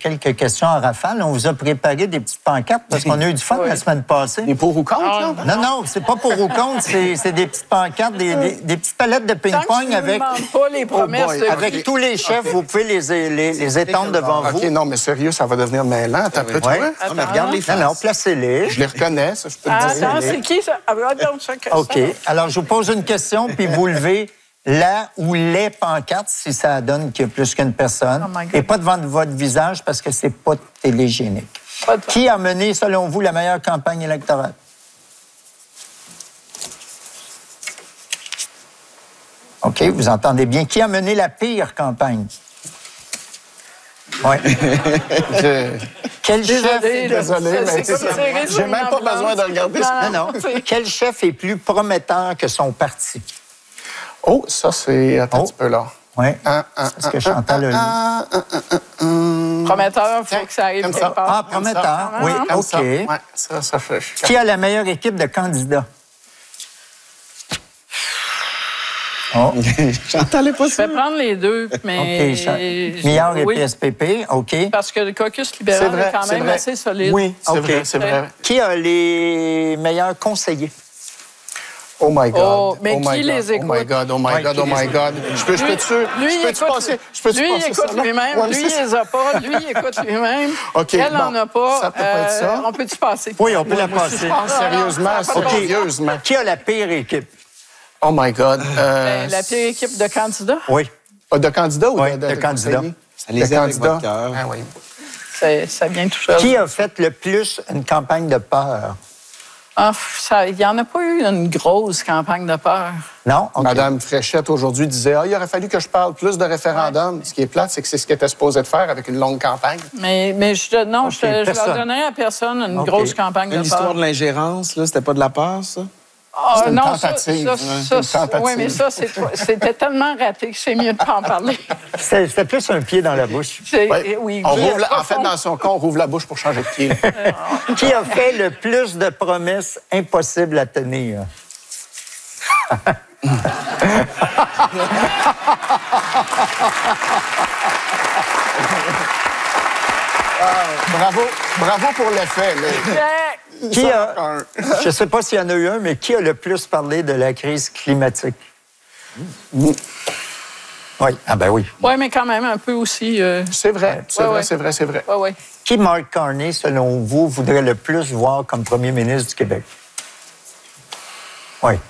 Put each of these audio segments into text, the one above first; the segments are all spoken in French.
quelques questions en rafale. On vous a préparé des petites pancartes parce qu'on a eu du fun la semaine passée. Des pour ou contre, là? Non, c'est pas pour ou contre, c'est des petites pancartes, des petites palettes de ping-pong avec... pas les promesses avec tous les chefs, vous pouvez les étendre devant vous. OK, non, mais sérieux, ça va devenir mêlant. T'as un peu, toi? Non, mais regarde les faces. Non, placez-les. Je les reconnais, ça, je peux te dire. Attends, c'est qui, ça? OK. Alors, je vous pose une question, puis vous levez la ou les pancartes, si ça donne qu'il y a plus qu'une personne. Oh my God. Et pas devant votre visage, parce que c'est pas télégénique. Qui a mené, selon vous, la meilleure campagne électorale? OK, vous entendez bien. Qui a mené la pire campagne? Oui. Quel chef... Désolé, mais c'est comme tirer sur j'ai une même pas ambulance. besoin de regarder ça. Non. Quel chef est plus prometteur que son parti? Oh, ça, c'est... Attends un petit peu, là. Oui. Est-ce que Chantal a lu? Prometteur, il faut que ça arrive Comme ça. quelque part. Ah, prometteur. Oui, Comme OK. ça. Ouais, ça fait... Qui a la meilleure équipe de candidats? Oh. Chantal est pas Je vais prendre les deux, mais... OK. Millard et Oui, PSPP, OK. parce que le caucus libéral est quand même assez solide. Oui, c'est OK. vrai, c'est vrai. Qui a les meilleurs conseillers? Oh my God. Oh, mais qui my les God. écoute? Oh my God, oh my Ouais, God, qui oh my les God. Je peux-tu Lui, il écoute, passer lui, ça, là? lui-même. Ouais, Lui, c'est il ça. les a pas. Lui, il écoute lui-même. OK, Elle bon, n'en a pas. ça peut pas être ça. On peut-tu passer? Oui, on peut la Je passer. pense sérieusement, sérieusement. Qui a la pire équipe? Oh my God. La pire équipe de candidats? Oui. De candidats ou Oui, de candidats. conseillers? Allez-y avec votre cœur. Ah oui. Ça vient tout seul. Qui a fait le plus une campagne de peur? Il n'y en a pas eu une grosse campagne de peur. Non? OK. Madame Fréchette, aujourd'hui, disait il aurait fallu que je parle plus de référendum. Ce qui est plate, c'est que c'est ce qu'elle était supposée de faire avec une longue campagne. Mais je leur personne. donnerais à personne une OK. grosse campagne de peur. L'histoire de l'ingérence, là, c'était pas de la peur, ça? Ah, C'est une non, tentative, oui, mais ça, c'était tellement raté que c'est mieux de ne pas en parler. C'était plus un pied dans la bouche. Oui, On oui, rouvre en fait, dans son cas, on rouvre la bouche pour changer de pied. Qui a fait le plus de promesses impossibles à tenir? Bravo pour l'effet. Qui a, je ne sais pas s'il y en a eu un, mais qui a le plus parlé de la crise climatique? Oui. Ah ben oui. Oui, mais quand même, un peu aussi. C'est vrai, c'est vrai, ouais. c'est vrai, c'est vrai. Oui, oui. Qui, Mark Carney, selon vous, voudrait le plus voir comme premier ministre du Québec? Oui.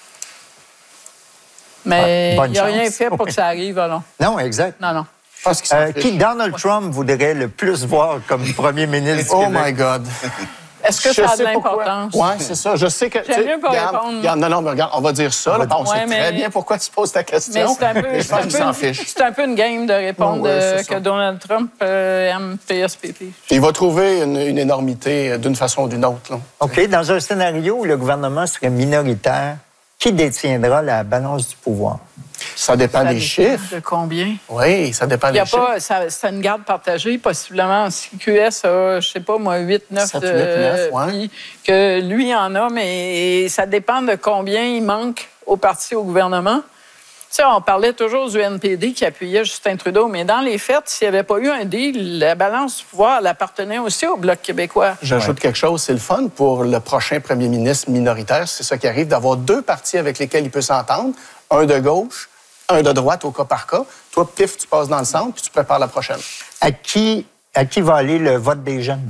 Mais bonne il n'y a rien chance. fait pour que ça arrive, alors. Non, exact. Non. Je pense qu'il s'en fiche. Qui, Donald Trump, voudrait le plus voir comme premier ministre du Oh Québec? my God. Est-ce que ça a de l'importance? Oui, c'est ça. Je sais que... J'aime mieux pas répondre. Non, mais regarde, on va dire ça. Là, on sait Ouais, mais- très bien pourquoi tu poses ta question. Mais c'est un peu, Mais je pense qu'il s'en fiche. c'est un peu une game de répondre Ouais, c'est ça. que Donald Trump aime PSPP. Il va trouver une énormité d'une façon ou d'une autre. Là. OK. Dans un scénario où le gouvernement serait minoritaire, qui détiendra la balance du pouvoir? Ça dépend Ça des dépend chiffres. De combien? Oui, ça dépend Il y des a chiffres. pas, c'est une garde partagée, possiblement. Si QS a, je sais pas, moi, 8, 9, 7, 8, 9, ouais. puis que lui en a, mais ça dépend de combien il manque au parti, au gouvernement. Tu sais, on parlait toujours du NPD qui appuyait Justin Trudeau, mais dans les faits, s'il n'y avait pas eu un deal, la balance du pouvoir, elle appartenait aussi au Bloc québécois. J'ajoute quelque chose, c'est le fun pour le prochain premier ministre minoritaire, c'est ça qui arrive, d'avoir deux partis avec lesquels il peut s'entendre, un de gauche, un de droite au cas par cas. Toi, pif, tu passes dans le centre, puis tu prépares la prochaine. À qui va aller le vote des jeunes?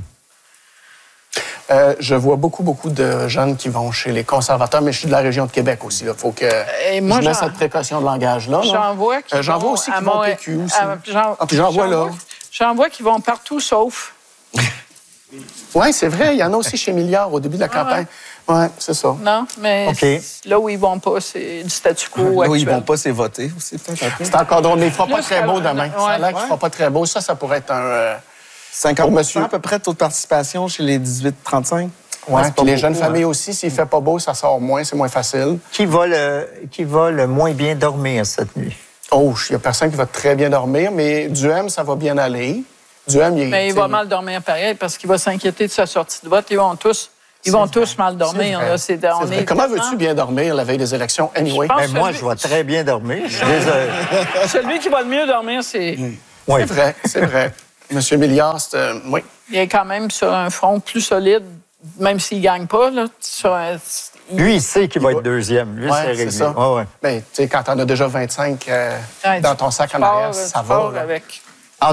Je vois beaucoup de jeunes qui vont chez les conservateurs, mais je suis de la région de Québec aussi. Il faut que moi, je mette cette précaution de langage-là. J'en vois qui J'en vois vont aussi à qui vont au Montréal- PQ aussi. puis j'en vois là. J'en vois qui vont partout, sauf... Oui, c'est vrai. Il y en a aussi chez Milliard au début de la campagne. Oui, c'est ça. Non, mais OK. là où ils vont pas, c'est du statu quo Là où ils actuel. vont pas, c'est voter aussi, peut-être un peu. C'est encore drôle, mais il ne fera pas Plus très beau demain. Ça a l'air qu'il ne ouais. fera pas très beau. Ça pourrait être un... 50 monsieur. à peu près de taux de participation chez les 18-35. Ouais, c'est pas puis les beaucoup, jeunes hein. familles aussi, s'il ne fait pas beau, ça sort moins, c'est moins facile. Qui va le moins bien dormir cette nuit? Oh, il n'y a personne qui va très bien dormir, mais Duhem, ça va bien aller. Duhem, Mais il va mal dormir pareil parce qu'il va s'inquiéter de sa sortie de vote. Ils vont tous mal dormir. Là. On est Comment tellement- veux-tu bien dormir la veille des élections anyway? Je pense- Ben, moi, je vais très bien dormir. Je suis désolé. Celui qui va le mieux dormir, c'est... Oui. C'est vrai, c'est vrai. Monsieur Milliard, oui. Il est quand même sur un front plus solide, même s'il ne gagne pas. Là, Lui, il sait qu'il va être deuxième. Lui, c'est réglé. ça. Ouais. Ben, tu sais, quand t'en as déjà 25 dans ton sac en arrière, ça va. Avec.